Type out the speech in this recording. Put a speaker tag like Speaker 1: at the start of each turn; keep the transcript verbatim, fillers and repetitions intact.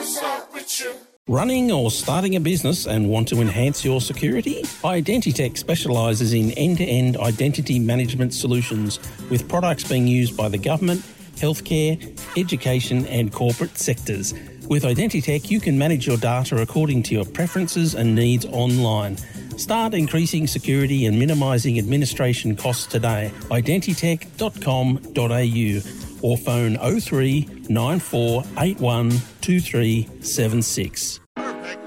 Speaker 1: start with you.
Speaker 2: Running or starting a business and want to enhance your security? Identitech specialises in end-to-end identity management solutions with products being used by the government, healthcare, education and corporate sectors. With Identitech, you can manage your data according to your preferences and needs online. Start increasing security and minimising administration costs today. identitech dot com dot a u or phone oh three nine four eight one two three seven six.